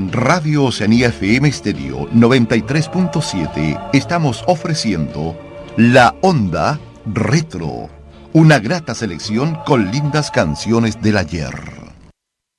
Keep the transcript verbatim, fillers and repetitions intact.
En Radio Oceanía F M Estéreo noventa y tres punto siete estamos ofreciendo La Onda Retro, una grata selección con lindas canciones del ayer.